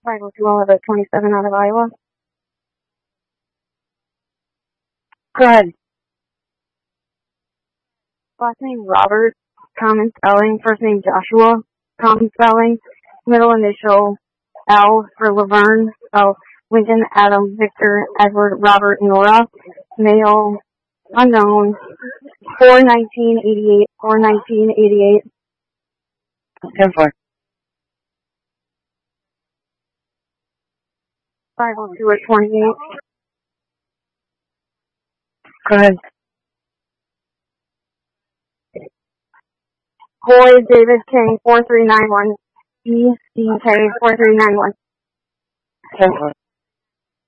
502 11 27 out of Iowa. Go ahead. Last name Robert, common spelling. First name Joshua, common spelling. Middle initial L for Laverne. So Lincoln, Adam, Victor, Edward, Robert, Nora. Male, unknown. 4/19/88. 4/19/88. 10-4. 502 at 28. Go ahead. Boy, David King, 4391. EDK 4391. 10-4.